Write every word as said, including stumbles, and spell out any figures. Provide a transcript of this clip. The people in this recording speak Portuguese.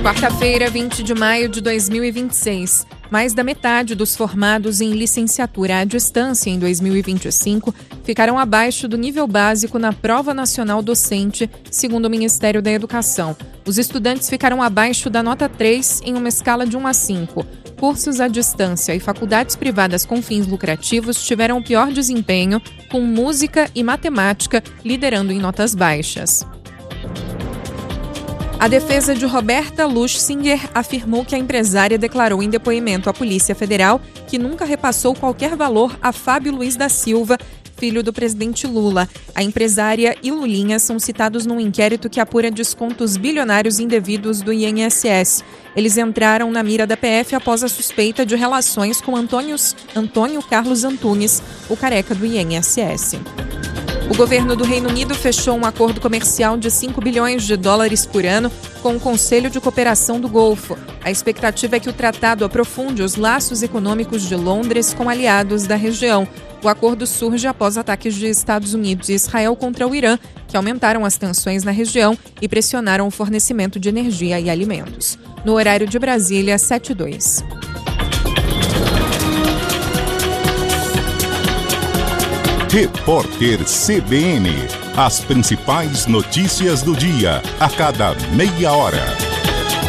Quarta-feira, vinte de maio de dois mil e vinte e seis. Mais da metade dos formados em licenciatura à distância em dois mil e vinte e cinco ficaram abaixo do nível básico na Prova Nacional Docente, segundo o Ministério da Educação. Os estudantes ficaram abaixo da nota três em uma escala de um a cinco. Cursos à distância e faculdades privadas com fins lucrativos tiveram o pior desempenho, com música e matemática liderando em notas baixas. A defesa de Roberta Luchsinger afirmou que a empresária declarou em depoimento à Polícia Federal que nunca repassou qualquer valor a Fábio Luiz da Silva, filho do presidente Lula. A empresária e Lulinha são citados num inquérito que apura descontos bilionários indevidos do I N S S. Eles entraram na mira da P F após a suspeita de relações com Antônio, Antônio Carlos Antunes, o careca do I N S S. O governo do Reino Unido fechou um acordo comercial de cinco bilhões de dólares por ano com o Conselho de Cooperação do Golfo. A expectativa é que o tratado aprofunde os laços econômicos de Londres com aliados da região. O acordo surge após ataques de Estados Unidos e Israel contra o Irã, que aumentaram as tensões na região e pressionaram o fornecimento de energia e alimentos. No horário de Brasília, sete e dois. Repórter C B N. As principais notícias do dia, a cada meia hora.